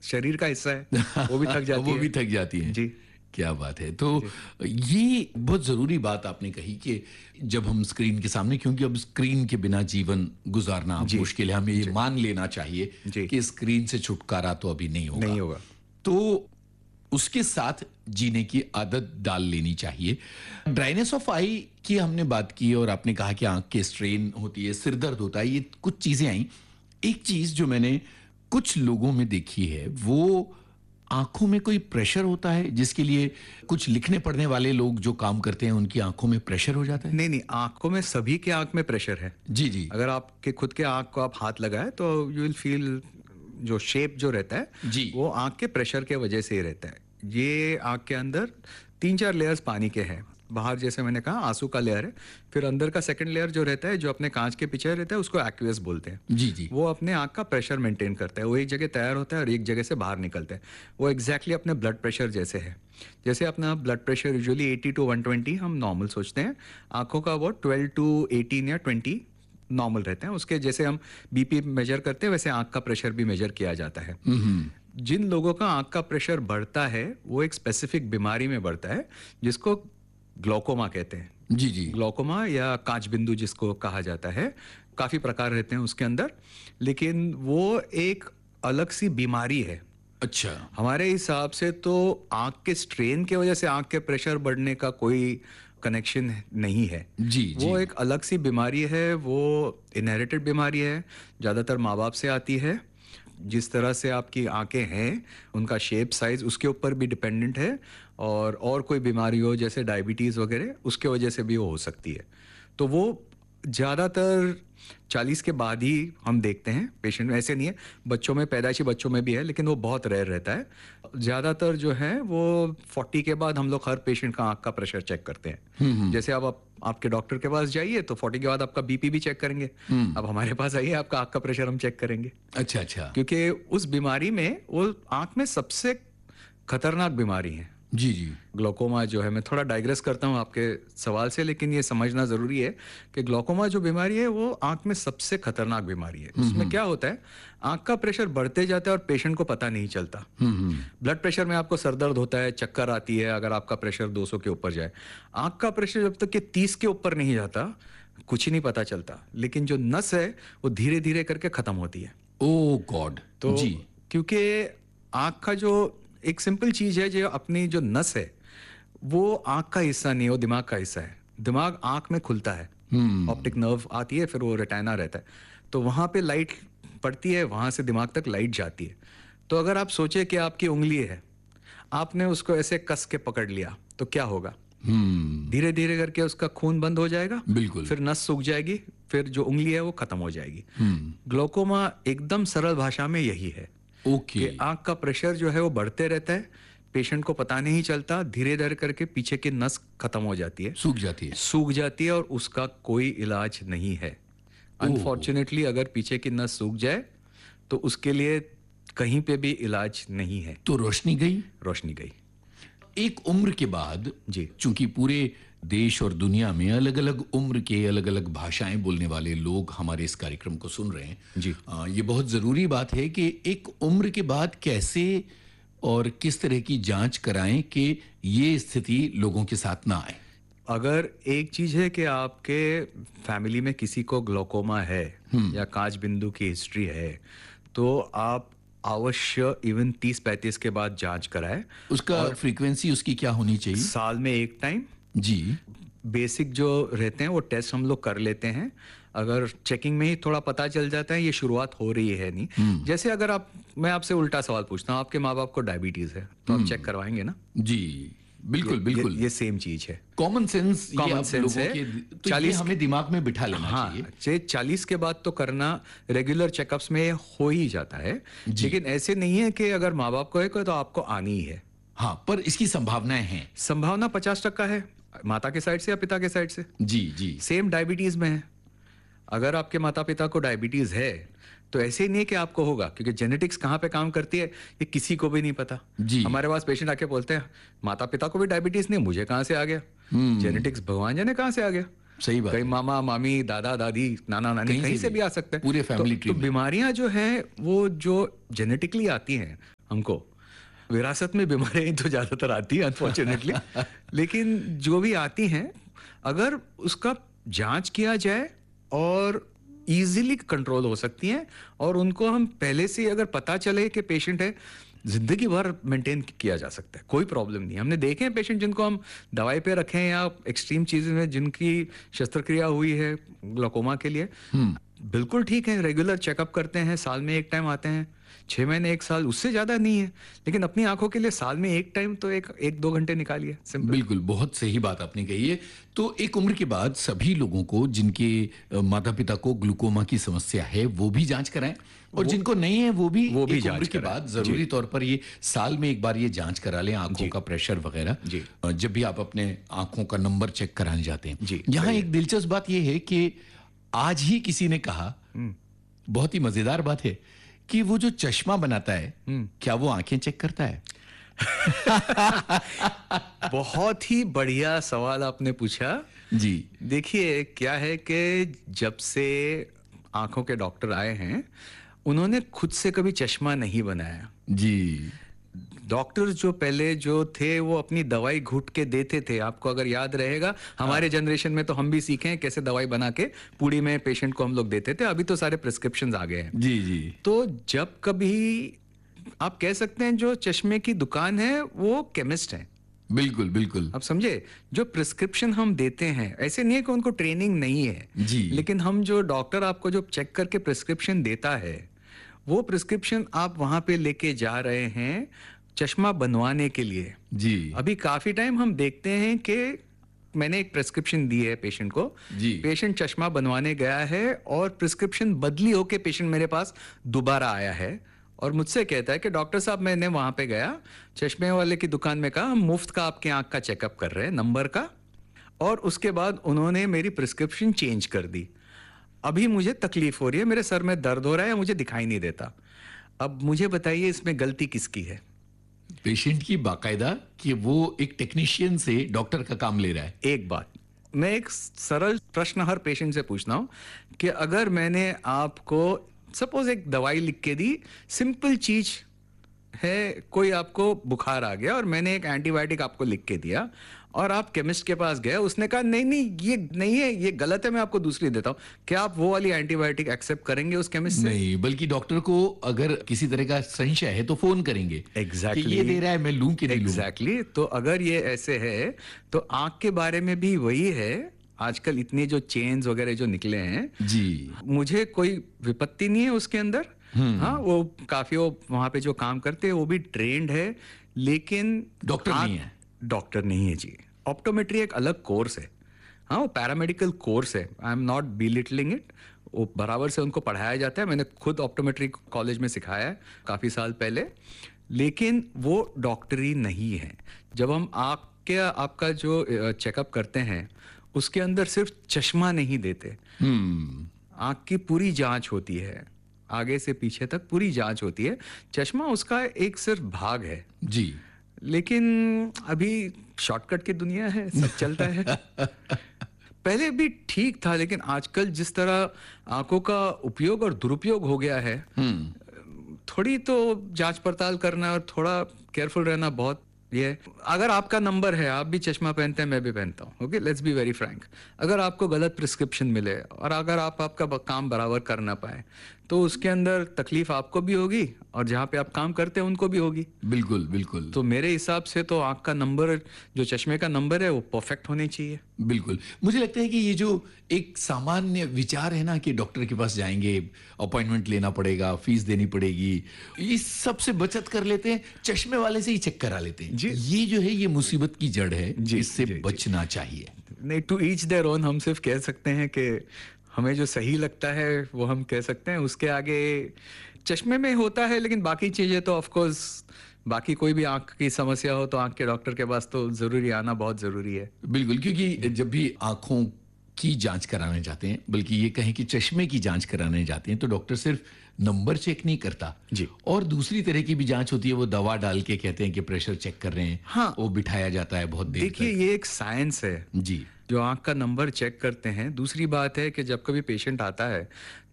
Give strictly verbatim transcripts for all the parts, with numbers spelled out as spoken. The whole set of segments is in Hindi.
शरीर का हिस्सा है, वो भी थक जाती वो है। भी थक जाती है। जी। क्या बात है। तो ये बहुत ज़रूरी बात आपने कही कि जब हम स्क्रीन के सामने, क्योंकि अब स्क्रीन के बिना जीवन गुजारना जी। मुश्किल है, हमें ये मान लेना चाहिए जी। कि स्क्रीन से छुटकारा तो अभी नहीं होगा। नहीं होगा। तो उसके साथ जीने की आदत डाल लेनी चाहिए। ड्राइनेस ऑफ आई की हमने बात की और आपने कहा कि आंख के स्ट्रेन होती है, सिर दर्द होता है, ये कुछ चीज़ें आई। एक चीज़ जो मैंने कुछ लोगों में देखी है, वो आंखों में कोई प्रेशर होता है, जिसके लिए कुछ लिखने पढ़ने वाले लोग जो काम करते हैं उनकी आंखों में प्रेशर हो जाता है। नहीं नहीं, आंखों में, सभी के आंख में प्रेशर है। जी जी। अगर आपके खुद के आंख को आप हाथ लगाए तो यू विल फील जो शेप जो रहता है जी। वो आंख के प्रेशर के वजह से ही रहता है। ये आंख के अंदर तीन चार लेयर्स पानी के हैं। बाहर जैसे मैंने कहा आंसू का लेयर है, फिर अंदर का सेकंड लेयर जो रहता है, जो अपने कांच के पीछे रहता है, उसको एक्वियस बोलते हैं। जी जी। वो अपने आंख का प्रेशर मेंटेन करता है। वो एक जगह तैयार होता है और एक जगह से बाहर निकलता है। वो एग्जैक्टली अपने ब्लड प्रेशर जैसे है। जैसे अपना ब्लड प्रेशर यूजुअली अस्सी टू एक सौ बीस हम नॉर्मल सोचते हैं, आंखों का वो बारह टू अठारह या बीस नॉर्मल रहते हैं। उसके जैसे हम बीपी मेजर करते हैं वैसे आंख का प्रेशर भी मेजर किया जाता है। जिन लोगों का आंख का प्रेशर बढ़ता है वो एक स्पेसिफिक बीमारी में बढ़ता है जिसको ग्लोकोमा कहते हैं। जी जी। ग्लोकोमा या कांच बिंदु जिसको कहा जाता है, काफी प्रकार रहते हैं उसके अंदर, लेकिन वो एक अलग सी बीमारी है। अच्छा। हमारे हिसाब से तो आंख के स्ट्रेन की वजह से आंख के प्रेशर बढ़ने का कोई कनेक्शन नहीं है। जी जी। वो एक अलग सी बीमारी है। वो इनहेरिटेड बीमारी है, ज्यादातर माँ बाप से आती है। जिस तरह से आपकी आंखें हैं, उनका शेप साइज उसके ऊपर भी डिपेंडेंट है। और और कोई बीमारी हो जैसे डायबिटीज वगैरह, उसके वजह से भी वो हो सकती है। तो वो ज़्यादातर चालीस के बाद ही हम देखते हैं पेशेंट में। ऐसे नहीं है, बच्चों में, पैदाइशी बच्चों में भी है, लेकिन वो बहुत रेयर रहता है। ज़्यादातर जो है वो चालीस के बाद हम लोग हर पेशेंट का आंख का प्रेशर चेक करते हैं। जैसे अब आप आपके डॉक्टर के पास जाइए तो चालीस के बाद आपका बीपी भी चेक करेंगे। अब हमारे पास आइए, आपका आंख का प्रेशर हम चेक करेंगे। अच्छा अच्छा। क्योंकि उस बीमारी में, वो आंख में सबसे खतरनाक बीमारी है। जी जी। ग्लोकोमा जो है, मैं थोड़ा डाइग्रेस करता हूँ आपके सवाल से, लेकिन ये समझना जरूरी है कि ग्लोकोमा जो बीमारी है वो आंख में सबसे खतरनाक बीमारी है। उसमें क्या होता है, आंख का प्रेशर बढ़ते जाता है और पेशेंट को पता नहीं चलता। ब्लड प्रेशर में आपको सरदर्द होता है, चक्कर आती है अगर आपका प्रेशर दो सौ के ऊपर जाए। आंख का प्रेशर जब तक कि तीस के ऊपर नहीं जाता, कुछ ही नहीं पता चलता। लेकिन जो नस है वो धीरे धीरे करके खत्म होती है। ओह गॉड। तो जी। क्योंकि आंख का जो एक सिंपल चीज है, जो अपनी जो नस है वो आंख का हिस्सा नहीं है, वो दिमाग का हिस्सा है। दिमाग आंख में खुलता है, ऑप्टिक नर्व आती है, फिर वो रेटिना रहता है, तो वहां पे लाइट पड़ती है, वहां से दिमाग तक लाइट जाती है। तो अगर आप सोचे कि आपकी उंगली है, आपने उसको ऐसे कस के पकड़ लिया तो क्या होगा? धीरे धीरे करके उसका खून बंद हो जाएगा, बिल्कुल। फिर नस सूख जाएगी, फिर जो उंगली है वो खत्म हो जाएगी। ग्लोकोमा एकदम सरल भाषा में यही है। ओके। कि आंख का प्रेशर जो है वो बढ़ते रहता है, पेशेंट को पता नहीं चलता, धीरे धीरे करके पीछे की नस खत्म हो जाती है, सूख जाती है। सूख जाती है और उसका कोई इलाज नहीं है। अनफॉर्चुनेटली अगर पीछे की नस सूख जाए तो उसके लिए कहीं पे भी इलाज नहीं है। तो रोशनी गई। रोशनी गई। एक उम्र के बाद जी, चूंकि पूरे देश और दुनिया में अलग अलग उम्र के अलग अलग भाषाएं बोलने वाले लोग हमारे इस कार्यक्रम को सुन रहे हैं जी। आ, ये बहुत जरूरी बात है कि एक उम्र के बाद कैसे और किस तरह की जांच कराएं कि ये स्थिति लोगों के साथ ना आए। अगर एक चीज है कि आपके फैमिली में किसी को ग्लोकोमा है या कांच बिंदु की हिस्ट्री है, तो आप अवश्य इवन तीस पैंतीस के बाद जांच कराएं। उसका फ्रीक्वेंसी उसकी क्या होनी चाहिए? साल में एक टाइम। जी। बेसिक जो रहते हैं वो टेस्ट हम लोग कर लेते हैं। अगर चेकिंग में ही थोड़ा पता चल जाता है ये शुरुआत हो रही है नहीं, जैसे अगर आप, मैं आपसे उल्टा सवाल पूछता हूँ, आपके माँ बाप को डायबिटीज है तो आप चेक करवाएंगे ना? जी बिल्कुल ये, बिल्कुल। ये, ये सेम चीज है। कॉमन सेंस, कॉमन सेंस है। तो चालीस हमें दिमाग में बिठा लेना हाँ, चाहिए। चालीस के बाद तो करना रेगुलर चेकअप्स में हो ही जाता है, लेकिन ऐसे नहीं है कि अगर माँ बाप को है तो आपको आनी ही है। हाँ, पर इसकी संभावनाएं हैं। संभावना पचास टक्का है, माता के साइड से या पिता के साइड से। जी जी। सेम डायबिटीज में है, अगर आपके माता पिता को डायबिटीज है तो ऐसे ही नहीं है कि आपको होगा, क्योंकि जेनेटिक्स कहाँ पे काम करती है ये किसी को भी नहीं पता। जी। हमारे पास पेशेंट आके बोलते हैं माता पिता को भी डायबिटीज नहीं, मुझे कहाँ से आ गया? जेनेटिक्स भगवान जाने कहाँ से आ गया। सही बात। कहीं मामा मामी दादा दादी नाना नानी कहीं से भी आ सकते हैं। पूरे फैमिली ट्री तो बीमारियां जो है वो जो जेनेटिकली आती हैं हमको। विरासत में बीमारियां तो ज्यादातर आती है अनफॉर्चुनेटली, लेकिन जो भी आती हैं अगर उसका जांच किया जाए और इजीली कंट्रोल हो सकती हैं, और उनको हम पहले से अगर पता चले कि पेशेंट है, जिंदगी भर मेंटेन किया जा सकता है, कोई प्रॉब्लम नहीं। हमने देखे हैं पेशेंट जिनको हम दवाई पे रखे हैं या एक्सट्रीम चीजें में जिनकी शस्त्रक्रिया हुई है ग्लोकोमा के लिए, बिल्कुल ठीक है, रेगुलर चेकअप करते हैं, साल में एक टाइम आते हैं, छह महीने एक साल, उससे ज्यादा नहीं है, लेकिन अपनी आंखों के लिए साल में एक टाइम तो एक एक दो घंटे निकालिए, सिंपल। बिल्कुल, बहुत सही बात आपने कही है। तो एक उम्र के बाद सभी लोगों को जिनके माता पिता को ग्लूकोमा की समस्या है वो भी जांच कराएं, और जिनको नहीं है वो भी, वो भी एक उम्र जांच के कराएं। बाद जरूरी तौर पर ये साल में एक बार ये जांच करा लें, आंखों का प्रेशर वगैरह, जी। जब भी आप अपने आंखों का नंबर चेक कराने जाते हैं। जी, यहाँ सही एक दिलचस्प बात यह है कि आज ही किसी ने कहा, बहुत ही मजेदार बात है, कि वो जो चश्मा बनाता है क्या वो आंखें चेक करता है? बहुत ही बढ़िया सवाल आपने पूछा जी। देखिए क्या है कि जब से आंखों के डॉक्टर आए हैं, उन्होंने खुद से कभी चश्मा नहीं बनाया जी। डॉक्टर जो पहले जो थे वो अपनी दवाई घुट के देते थे। आपको अगर याद रहेगा, हमारे जनरेशन में तो हम भी सीखे हैं कैसे दवाई बना के पूड़ी में पेशेंट को हम लोग देते थे। अभी तो सारे प्रिस्क्रिप्शंस आ गए हैं। जी जी। तो जब कभी आप कह सकते हैं जो चश्मे की दुकान है वो केमिस्ट है। बिल्कुल बिल्कुल। आप समझे, जो प्रिस्क्रिप्शन हम देते हैं ऐसे नहीं है कि उनको ट्रेनिंग नहीं है जी। लेकिन हम जो डॉक्टर आपको जो चेक करके प्रिस्क्रिप्शन देता है वो प्रिस्क्रिप्शन आप वहां पे लेके जा रहे हैं चश्मा बनवाने के लिए। जी। अभी काफी टाइम हम देखते हैं कि मैंने एक प्रिस्क्रिप्शन दी है पेशेंट को, जी। पेशेंट चश्मा बनवाने गया है और प्रिस्क्रिप्शन बदली होके पेशेंट मेरे पास दोबारा आया है और मुझसे कहता है कि डॉक्टर साहब मैंने वहां पे गया, चश्मे वाले की दुकान में कहा हम मुफ्त का आपके आंख का चेकअप कर रहे हैं नंबर का, और उसके बाद उन्होंने मेरी प्रिस्क्रिप्शन चेंज कर दी। अभी मुझे तकलीफ हो रही है, मेरे सर में दर्द हो रहा है, मुझे दिखाई नहीं देता। अब मुझे बताइए इसमें गलती किसकी है? पेशेंट की बाकायदा कि वो एक टेक्नीशियन से डॉक्टर का काम ले रहा है। एक बात मैं एक सरल प्रश्न हर पेशेंट से पूछता हूं कि अगर मैंने आपको सपोज एक दवाई लिख के दी, सिंपल चीज है, कोई आपको बुखार आ गया और मैंने एक एंटीबायोटिक आपको लिख के दिया और आप केमिस्ट के पास गए, उसने कहा नहीं नहीं ये नहीं है, ये गलत है, मैं आपको दूसरी देता हूं, क्या आप वो वाली एंटीबायोटिक एक्सेप्ट करेंगे उस केमिस्ट से? नहीं, बल्कि डॉक्टर को अगर किसी तरह का संशय है तो फोन करेंगे। एग्जैक्टली कि ये दे रहा है, मैं लूं कि नहीं लूं। एग्जैक्टली तो अगर ये ऐसे है तो आंख के बारे में भी वही है। आजकल इतने जो चेन्स वगैरह जो निकले हैं, जी, मुझे कोई विपत्ति नहीं है उसके अंदर। हाँ, वो काफी वो वहां पे जो काम करते हैं वो भी ट्रेंड है, लेकिन डॉक्टर नहीं है। डॉक्टर नहीं है जी। ऑप्टोमेट्री एक अलग कोर्स है, हाँ वो पैरामेडिकल कोर्स है। I am not belittling it, वो बराबर से उनको पढ़ाया जाता है। मैंने खुद ऑप्टोमेट्री कॉलेज में सिखाया है काफी साल पहले, लेकिन वो डॉक्टरी नहीं है। जब हम आँख के आपका जो चेकअप करते हैं उसके अंदर सिर्फ चश्मा नहीं देते, आँख की पूरी जांच होती है, आगे से पीछे तक पूरी जांच होती है। चश्मा उसका एक सिर्फ भाग है जी। लेकिन अभी शॉर्टकट की दुनिया है, सब चलता है। पहले भी ठीक था, लेकिन आजकल जिस तरह आंखों का उपयोग और दुरुपयोग हो गया है, थोड़ी तो जांच पड़ताल करना और थोड़ा केयरफुल रहना बहुत ये। अगर आपका नंबर है, आप भी चश्मा पहनते हैं, मैं भी पहनता हूँ, okay, let's be very Frank. अगर आपको गलत प्रिस्क्रिप्शन मिले और अगर आप आपका काम बराबर कर ना पाए तो उसके अंदर तकलीफ आपको भी होगी और जहाँ पे आप काम करते हैं उनको भी होगी। बिल्कुल बिल्कुल। तो मेरे हिसाब से तो आंख का नंबर, जो चश्मे का नंबर है, वो परफेक्ट होने चाहिए। बिल्कुल। मुझे लगता है कि ये जो एक सामान्य विचार है ना कि डॉक्टर के पास जाएंगे, अपॉइंटमेंट लेना पड़ेगा, फीस देनी पड़ेगी, इस सब से बचत कर लेते हैं, चश्मे वाले से ही चेक करा लेते हैं। जी। ये जो है ये मुसीबत की जड़ है, जी, इससे जी, जी। बचना चाहिए। नहीं, टू ईच देयर ओन। हम सिर्फ कह सकते हैं कि हमें जो सही लगता है वो हम कह सकते हैं, उसके आगे चश्मे में होता है, लेकिन बाकी चीजें तो ऑफ कोर्स, बाकी कोई भी आंख की समस्या हो तो आंख के डॉक्टर के पास तो जरूरी आना बहुत जरूरी है। बिल्कुल, क्योंकि जब भी आंखों की जांच कराने जाते हैं, बल्कि ये कहें कि चश्मे की जांच कराने जाते हैं, तो डॉक्टर सिर्फ नंबर चेक नहीं करता जी, और दूसरी तरह की भी जांच होती है। वो दवा डाल के कहते हैं कि प्रेशर चेक कर रहे हैं, हाँ, वो बिठाया जाता है बहुत देर तक। देखिए ये एक साइंस है जी। जो आंख का नंबर चेक करते हैं। दूसरी बात है कि जब कभी पेशेंट आता है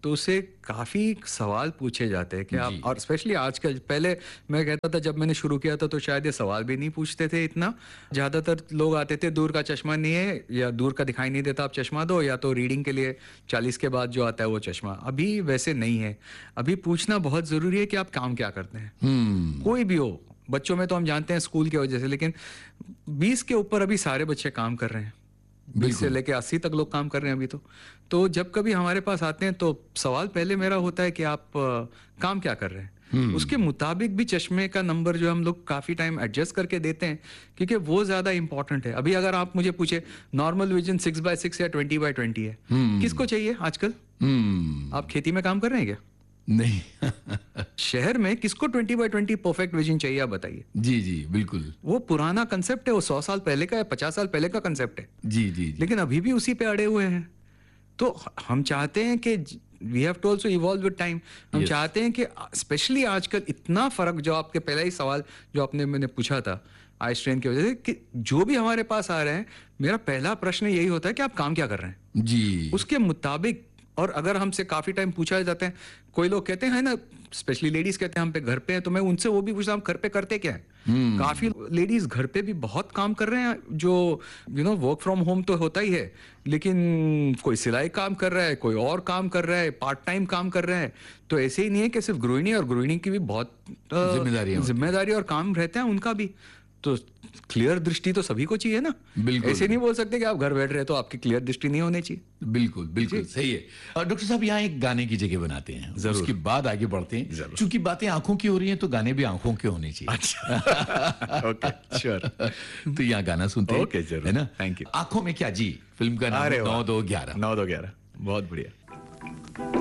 तो उससे काफ़ी सवाल पूछे जाते हैं कि आप, जी। और स्पेशली आजकल, पहले मैं कहता था जब मैंने शुरू किया था तो शायद ये सवाल भी नहीं पूछते थे इतना। ज़्यादातर लोग आते थे दूर का चश्मा नहीं है, या दूर का दिखाई नहीं देता आप चश्मा दो, या तो रीडिंग के लिए चालीस के बाद जो आता है वो चश्मा। अभी वैसे नहीं है, अभी पूछना बहुत ज़रूरी है कि आप काम क्या करते हैं। हम्म। कोई भी हो, बच्चों में तो हम जानते हैं स्कूल की वजह से, लेकिन बीस के ऊपर अभी सारे बच्चे काम कर रहे हैं, बीस से लेके अस्सी तक लोग काम कर रहे हैं अभी तो। तो जब कभी हमारे पास आते हैं तो सवाल पहले मेरा होता है कि आप अ, काम क्या कर रहे हैं, उसके मुताबिक भी चश्मे का नंबर जो हम लोग काफी टाइम एडजस्ट करके देते हैं, क्योंकि वो ज्यादा इंपॉर्टेंट है। अभी अगर आप मुझे पूछे, normal vision six by six या ट्वेंटी बाय ट्वेंटी है, किसको चाहिए आजकल? हम्म। आप खेती में काम कर रहे हैं क्या? नहीं। शहर में किसको twenty by twenty perfect vision चाहिए, आप बताइए। जी जी बिल्कुल। वो पुराना कंसेप्ट है, वो सौ साल पहले का या पचास साल पहले का कंसेप्ट है, जी जी जी। लेकिन अभी भी उसी पे अड़े हुए हैं। तो हम चाहते हैं कि we have to also evolve with time. हम Yes. चाहते हैं कि स्पेशली आजकल इतना फर्क, जो आपके पहला ही सवाल जो आपने मैंने पूछा था आई स्ट्रेन की वजह से, कि जो भी हमारे पास आ रहे हैं, मेरा पहला प्रश्न यही होता है कि आप काम क्या कर रहे हैं, जी। उसके मुताबिक। और अगर हमसे काफी टाइम पूछा जाता है, कोई लोग कहते हैं ना, स्पेशली लेडीज कहते हैं हम पे घर पे हैं, तो मैं उनसे वो भी पूछता हूँ घर पे करते क्या है। काफी लेडीज घर पे भी बहुत काम कर रहे हैं, जो you know work from home तो होता ही है, लेकिन कोई सिलाई काम कर रहा है, कोई और काम कर रहा है, पार्ट टाइम काम कर रहा है। तो ऐसे ही नहीं है कि सिर्फ गृहिणी, और गृहिणी की भी बहुत अ, जिम्मेदारियां होती हैं। जिम्मेदारी और काम रहते हैं उनका भी। तो क्लियर दृष्टि तो सभी को चाहिए ना। बिल्कुल। ऐसे नहीं बोल सकते कि आप घर बैठ रहे तो आपकी क्लियर दृष्टि नहीं होनी चाहिए। बिल्कुल बिल्कुल सही है। और डॉक्टर साहब यहाँ एक गाने की जगह बनाते हैं, जरूर। उसके बाद आगे बढ़ते हैं। जरूर। चूंकि बातें आंखों की हो रही हैं तो गाने भी आंखों के होने चाहिए। अच्छा। Okay, sure. तो यहाँ गाना सुनते हैं। ओके, जरूर। है ना? Thank you। आंखों में क्या जी, फिल्म का नाम अरे नौ वाह। दो ग्यारह। नौ दो ग्यारह, बहुत बढ़िया।